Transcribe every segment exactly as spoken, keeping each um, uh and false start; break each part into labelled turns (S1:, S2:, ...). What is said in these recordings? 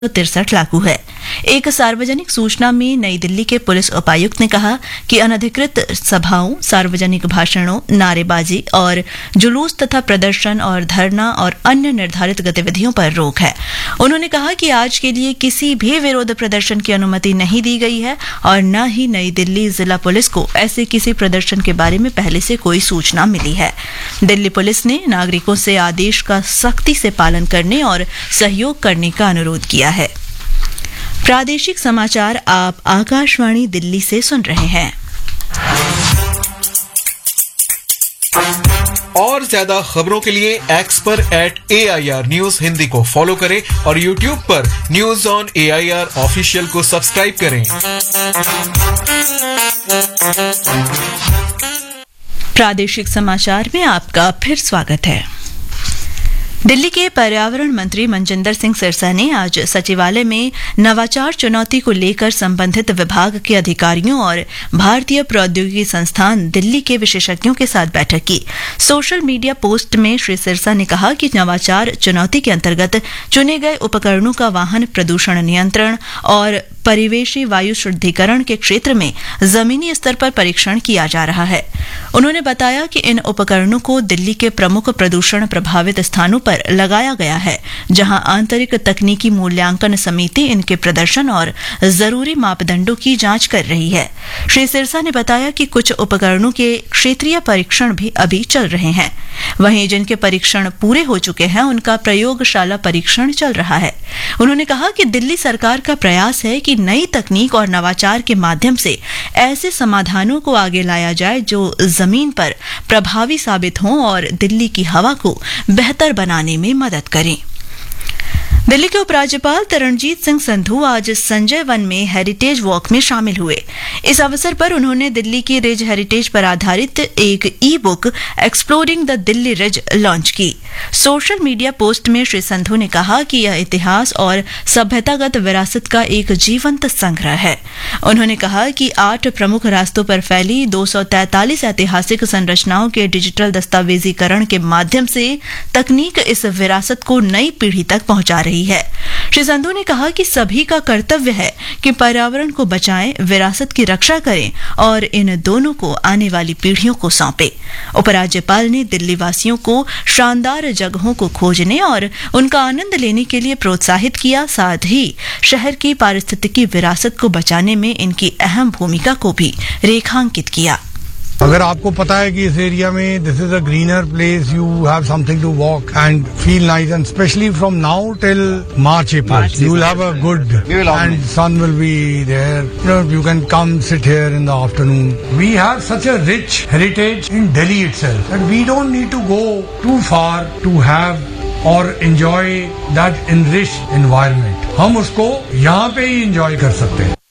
S1: तिरसठ लागू है। एक सार्वजनिक सूचना में नई दिल्ली के पुलिस उपायुक्त ने कहा कि अनधिकृत सभाओं, सार्वजनिक भाषणों, नारेबाजी और जुलूस तथा प्रदर्शन और धरना और अन्य निर्धारित गतिविधियों पर रोक है। उन्होंने कहा कि आज के लिए किसी भी विरोध प्रदर्शन की अनुमति नहीं दी गई है और न ही नई दिल्ली जिला पुलिस को ऐसे किसी प्रदर्शन के बारे में पहले से कोई सूचना मिली है। दिल्ली पुलिस ने नागरिकों से आदेश का सख्ती से पालन करने और सहयोग करने का अनुरोध किया है। प्रादेशिक समाचार आप आकाशवाणी दिल्ली से सुन रहे हैं।
S2: और ज्यादा खबरों के लिए एक्स पर eight A I R news Hindi को फॉलो करें और यूट्यूब पर news on A I R official को सब्सक्राइब करें।
S1: प्रादेशिक समाचार में आपका फिर स्वागत है। दिल्ली के पर्यावरण मंत्री मनजिंदर सिंह सिरसा ने आज सचिवालय में नवाचार चुनौती को लेकर संबंधित विभाग के अधिकारियों और भारतीय प्रौद्योगिकी संस्थान दिल्ली के विशेषज्ञों के साथ बैठक की। सोशल मीडिया पोस्ट में श्री सिरसा ने कहा कि नवाचार चुनौती के अंतर्गत चुने गए उपकरणों का वाहन प्रदूषण नियंत्रण और परिवेशी वायु शुद्धिकरण के क्षेत्र में जमीनी स्तर पर परीक्षण किया जा रहा है। उन्होंने बताया कि इन उपकरणों को दिल्ली के प्रमुख प्रदूषण प्रभावित स्थानों पर लगाया गया है, जहां आंतरिक तकनीकी मूल्यांकन समिति इनके प्रदर्शन और जरूरी मापदंडों की जांच कर रही है। श्री सिरसा ने बताया कि कुछ उपकरणों के क्षेत्रीय परीक्षण भी अभी चल रहे हैं, वहीं जिनके परीक्षण पूरे हो चुके हैं उनका प्रयोगशाला परीक्षण चल रहा है। उन्होंने कहा कि दिल्ली सरकार का प्रयास है कि नई तकनीक और नवाचार के माध्यम से ऐसे समाधानों को आगे लाया जाए जो जमीन पर प्रभावी साबित हों और दिल्ली की हवा को बेहतर बनाने में मदद करें। दिल्ली के उपराज्यपाल तरणजीत सिंह संधू आज संजय वन में हेरिटेज वॉक में शामिल हुए। इस अवसर पर उन्होंने दिल्ली की रिज हेरिटेज पर आधारित एक ई book exploring the Delhi ridge launch की। सोशल मीडिया पोस्ट में श्री संधू ने कहा कि यह इतिहास और सभ्यतागत विरासत का एक जीवंत संग्रह है। उन्होंने कहा कि आठ प्रमुख रास्तों पर फैली दो सौ तैंतालीस ऐतिहासिक संरचनाओं के डिजिटल दस्तावेजीकरण के माध्यम से तकनीक इस विरासत को नई पीढ़ी तक पहुंचा रही है। श्री संधू ने कहा कि सभी का कर्तव्य है कि पर्यावरण को बचाएं, विरासत की रक्षा करें और इन दोनों को आने वाली पीढ़ियों को सौंपें। उपराज्यपाल ने दिल्ली वासियों को शानदार जगहों को खोजने और उनका आनंद लेने के लिए प्रोत्साहित किया, साथ ही शहर की पारिस्थितिकी विरासत को बचाने में इनकी अहम भूमिका को भी रेखांकित किया।
S3: अगर आपको पता है कि इस एरिया में this is a greener place, you have something to walk and feel nice, and specially from now till March April you will have a good and sun will be there, you know, you can come sit here in the afternoon. We have such a rich heritage in Delhi itself that we don't need to go too far to have or enjoy that enriched environment. हम उसको यहाँ पे ही enjoy कर सकते हैं।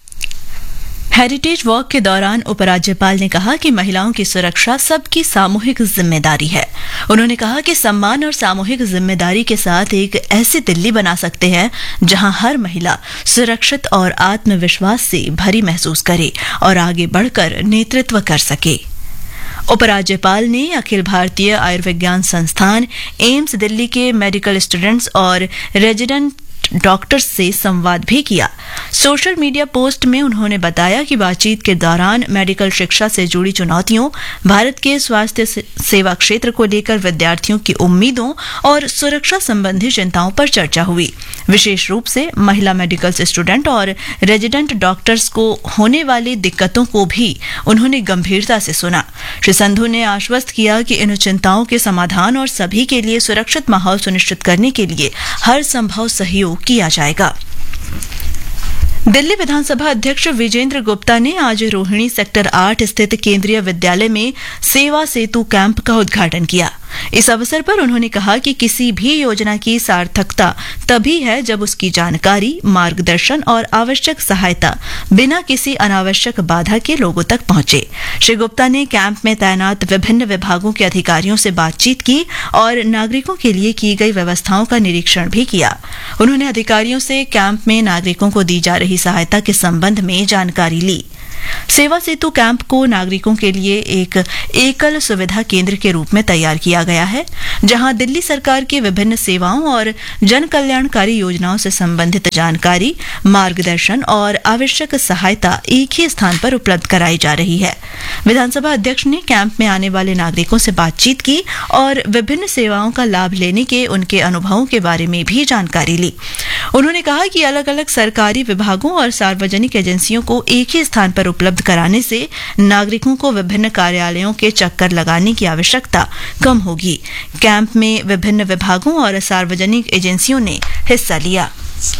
S1: Heritage walk के दौरान उपराज्यपाल ने कहा कि महिलाओं की सुरक्षा सबकी सामूहिक जिम्मेदारी है। उन्होंने कहा कि सम्मान और सामूहिक जिम्मेदारी के साथ एक ऐसी दिल्ली बना सकते हैं जहां हर महिला सुरक्षित और आत्मविश्वास से भरी महसूस करे और आगे बढ़कर नेतृत्व कर सके। उपराज्यपाल ने अखिल भारतीय आयुर्विज्ञान संस्थान एम्स दिल्ली के मेडिकल स्टूडेंट्स और रेजिडेंट डॉक्टर्स से संवाद भी किया। सोशल मीडिया पोस्ट में उन्होंने बताया कि बातचीत के दौरान मेडिकल शिक्षा से जुड़ी चुनौतियों, भारत के स्वास्थ्य सेवा क्षेत्र को लेकर विद्यार्थियों की उम्मीदों और सुरक्षा संबंधी चिंताओं पर चर्चा हुई। विशेष रूप से महिला मेडिकल स्टूडेंट और रेजिडेंट डॉक्टर्स को होने वाली दिक्कतों को भी उन्होंने गंभीरता से सुना। श्री संधू ने आश्वस्त किया कि इन चिंताओं के समाधान और सभी के लिए सुरक्षित माहौल सुनिश्चित करने के लिए हर संभव सहयोग किया जाएगा। दिल्ली विधानसभा अध्यक्ष विजेंद्र गुप्ता ने आज रोहिणी सेक्टर आठ स्थित केंद्रीय विद्यालय में सेवा सेतु कैंप का उद्घाटन किया। इस अवसर पर उन्होंने कहा कि किसी भी योजना की सार्थकता तभी है जब उसकी जानकारी, मार्गदर्शन और आवश्यक सहायता बिना किसी अनावश्यक बाधा के लोगों तक पहुंचे। श्री गुप्ता ने कैंप में तैनात विभिन्न विभागों के अधिकारियों से बातचीत की और नागरिकों के लिए की गई व्यवस्थाओं का निरीक्षण भी किया। उन्होंने अधिकारियों से कैंप में नागरिकों को दी जा रही सहायता के संबंध में जानकारी ली। सेवा सेतु कैंप को नागरिकों के लिए एक एकल सुविधा केंद्र के रूप में तैयार किया गया है, जहां दिल्ली सरकार की विभिन्न सेवाओं और जन कल्याणकारी योजनाओं से संबंधित जानकारी, मार्गदर्शन और आवश्यक सहायता एक ही स्थान पर उपलब्ध कराई जा रही है। विधानसभा अध्यक्ष ने कैंप में आने वाले नागरिकों से बातचीत की और विभिन्न सेवाओं का लाभ लेने के उनके अनुभवों के बारे में भी जानकारी ली। उन्होंने कहा कि अलग अलग सरकारी विभागों और सार्वजनिक एजेंसियों को एक ही स्थान पर उपलब्ध कराने से नागरिकों को विभिन्न कार्यालयों के चक्कर लगाने की आवश्यकता कम होगी। कैंप में विभिन्न विभागों और सार्वजनिक एजेंसियों ने हिस्सा लिया।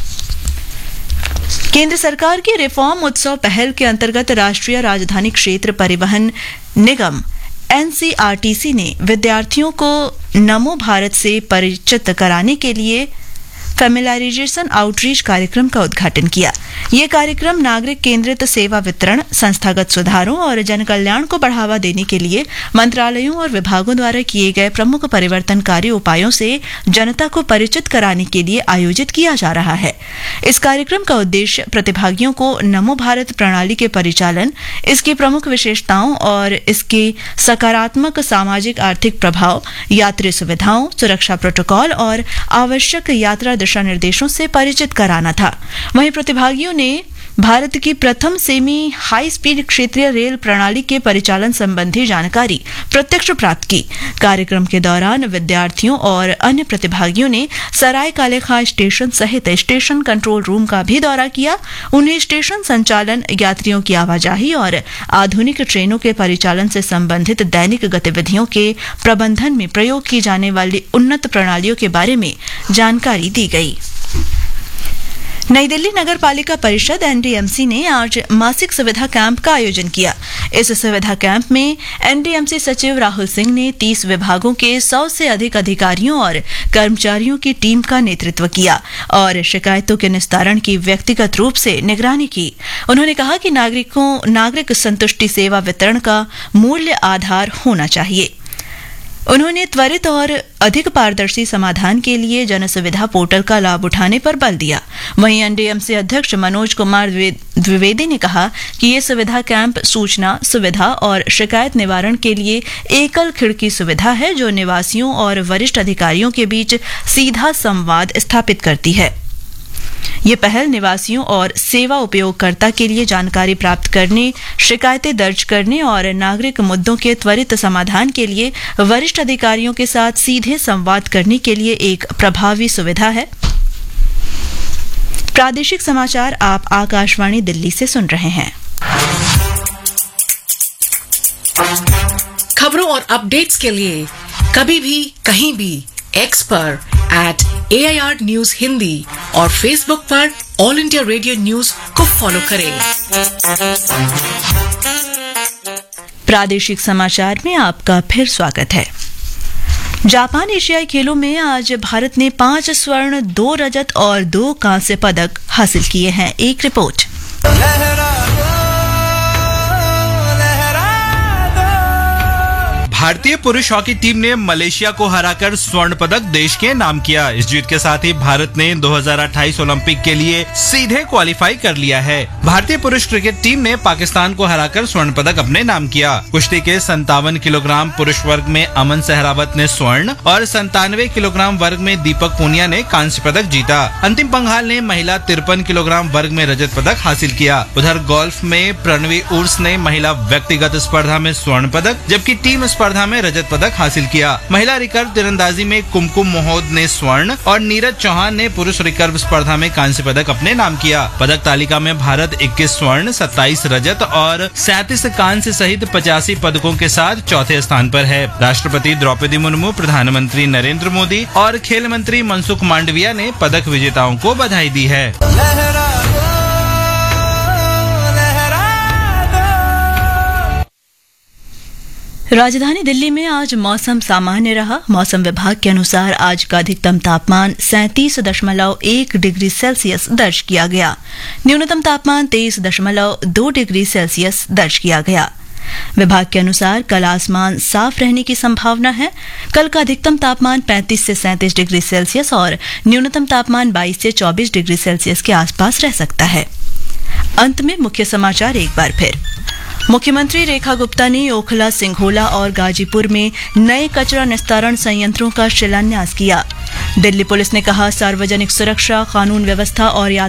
S1: केंद्र सरकार की रिफॉर्म उत्सव पहल के अंतर्गत राष्ट्रीय राजधानी क्षेत्र परिवहन निगम एनसीआरटीसी ने विद्यार्थियों को नमो भारत से परिचित कराने के लिए फैमिलाइजेशन आउटरीच कार्यक्रम का उद्घाटन किया। यह कार्यक्रम नागरिक केंद्रित सेवा वितरण, संस्थागत सुधारों और जन कल्याण को बढ़ावा देने के लिए मंत्रालयों और विभागों द्वारा किए गए प्रमुख परिवर्तनकारी उपायों से जनता को परिचित कराने के लिए आयोजित किया जा रहा है। इस कार्यक्रम का उद्देश्य प्रतिभागियों को नमो भारत प्रणाली के परिचालन, इसकी प्रमुख विशेषताओं और इसके सकारात्मक सामाजिक आर्थिक प्रभाव, यात्री सुविधाओं, सुरक्षा प्रोटोकॉल और आवश्यक यात्रा दिशा निर्देशों से परिचित कराना था। वहीं प्रतिभागियों ने भारत की प्रथम सेमी हाई स्पीड क्षेत्रीय रेल प्रणाली के परिचालन संबंधी जानकारी प्रत्यक्ष प्राप्त की। कार्यक्रम के दौरान विद्यार्थियों और अन्य प्रतिभागियों ने सराय काले खां स्टेशन सहित स्टेशन कंट्रोल रूम का भी दौरा किया। उन्हें स्टेशन संचालन, यात्रियों की आवाजाही और आधुनिक ट्रेनों के परिचालन से संबंधित दैनिक गतिविधियों के प्रबंधन में प्रयोग की जाने वाली उन्नत प्रणालियों के बारे में जानकारी दी गई। नई दिल्ली नगर पालिका परिषद एनडीएमसी ने आज मासिक सुविधा कैंप का आयोजन किया। इस सुविधा कैंप में एनडीएमसी सचिव राहुल सिंह ने तीस विभागों के सौ से अधिक अधिकारियों और कर्मचारियों की टीम का नेतृत्व किया और शिकायतों के निस्तारण की व्यक्तिगत रूप से निगरानी की। उन्होंने कहा कि नागरिकों नागरिक संतुष्टि सेवा वितरण का मूल्य आधार होना चाहिए। उन्होंने त्वरित और अधिक पारदर्शी समाधान के लिए जन सुविधा पोर्टल का लाभ उठाने पर बल दिया। वहीं एनडीएमसी अध्यक्ष मनोज कुमार द्विवेदी ने कहा कि ये सुविधा कैंप सूचना, सुविधा और शिकायत निवारण के लिए एकल खिड़की सुविधा है, जो निवासियों और वरिष्ठ अधिकारियों के बीच सीधा संवाद स्थापित करती है। ये पहल निवासियों और सेवा उपयोगकर्ता के लिए जानकारी प्राप्त करने, शिकायतें दर्ज करने और नागरिक मुद्दों के त्वरित समाधान के लिए वरिष्ठ अधिकारियों के साथ सीधे संवाद करने के लिए एक प्रभावी सुविधा है। प्रादेशिक समाचार आप आकाशवाणी दिल्ली से सुन रहे हैं।
S4: खबरों और अपडेट्स के लिए कभी भी कहीं भी एक्स पर eight A I R news Hindi और फेसबुक पर ऑल इंडिया रेडियो न्यूज को फॉलो करें।
S1: प्रादेशिक समाचार में आपका फिर स्वागत है। जापान एशियाई खेलों में आज भारत ने पांच स्वर्ण, दो रजत और दो कांस्य पदक हासिल किए हैं। एक रिपोर्ट।
S5: भारतीय पुरुष हॉकी टीम ने मलेशिया को हराकर स्वर्ण पदक देश के नाम किया। इस जीत के साथ ही भारत ने दो हज़ार अट्ठाईस ओलंपिक के लिए सीधे क्वालिफाई कर लिया है। भारतीय पुरुष क्रिकेट टीम ने पाकिस्तान को हराकर स्वर्ण पदक अपने नाम किया। कुश्ती के संतावन किलोग्राम पुरुष वर्ग में अमन सहरावत ने स्वर्ण और संतानवे किलोग्राम वर्ग में दीपक पूनिया ने कांस्य पदक जीता। अंतिम पंघाल ने महिला तिरपन किलोग्राम वर्ग में रजत पदक हासिल किया। उधर गोल्फ में प्रणवी उर्स ने महिला व्यक्तिगत स्पर्धा में स्वर्ण पदक, जबकि टीम स्पर्धा में रजत पदक हासिल किया। महिला रिकर्व तीरंदाजी में कुमकुम मोहोद ने स्वर्ण और नीरज चौहान ने पुरुष रिकर्व स्पर्धा में कांस्य पदक अपने नाम किया। पदक तालिका में भारत इक्कीस स्वर्ण, सत्ताईस रजत और सैंतीस कांस्य सहित पचासी पदकों के साथ चौथे स्थान पर है। राष्ट्रपति द्रौपदी मुर्मू, प्रधानमंत्री नरेंद्र मोदी और खेल मंत्री मनसुख मांडविया ने पदक विजेताओं को बधाई दी है।
S1: राजधानी दिल्ली में आज मौसम सामान्य रहा। मौसम विभाग के अनुसार आज का अधिकतम तापमान सैंतीस दशमलव एक डिग्री सेल्सियस दर्ज किया गया। न्यूनतम तापमान तेईस दशमलव दो डिग्री सेल्सियस दर्ज किया गया। विभाग के अनुसार कल आसमान साफ रहने की संभावना है। कल का अधिकतम तापमान पैंतीस से सैंतीस डिग्री सेल्सियस और न्यूनतम तापमान बाईस से चौबीस डिग्री सेल्सियस के आसपास रह सकता है। अंत में मुख्य समाचार एक बार फिर। मुख्यमंत्री रेखा गुप्ता ने ओखला, सिंघोला और गाजीपुर में नए कचरा निस्तारण संयंत्रों का शिलान्यास किया। दिल्ली पुलिस ने कहा, सार्वजनिक सुरक्षा, कानून व्यवस्था और